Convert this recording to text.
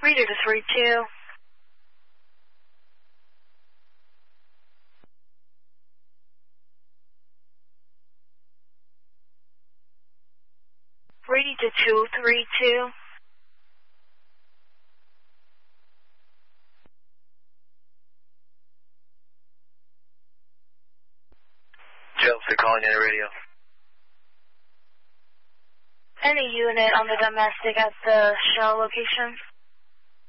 Reader to 32. Ready to 232. Chelsea calling in radio. Any unit on the domestic at the Shell location?